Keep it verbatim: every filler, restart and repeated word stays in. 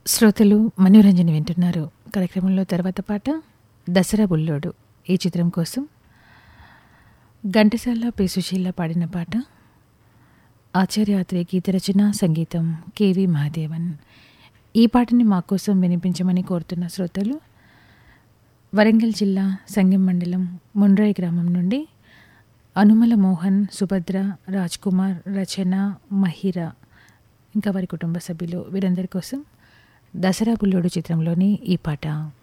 శ్రోతలు మనోరంజన వింటున్నారు. కార్యక్రమంలో తర్వాత పాట దసరా బుల్లోడు ఈ చిత్రం కోసం ఘంటసాల పి సుశీల పాడిన పాట. ఆచార్యాత్రి గీత రచన, సంగీతం కెవి మహాదేవన్. ఈ పాటని మా కోసం వినిపించమని కోరుతున్న శ్రోతలు వరంగల్ జిల్లా సంగెం మండలం ముండ్రాయి గ్రామం నుండి అనుమల మోహన్, సుభద్ర, రాజ్ కుమార్, రచన, మహిరా ఇంకా వారి కుటుంబ సభ్యులు వీరందరి కోసం దసరా బుల్లోడు చిత్రంలోని ఈ పాట.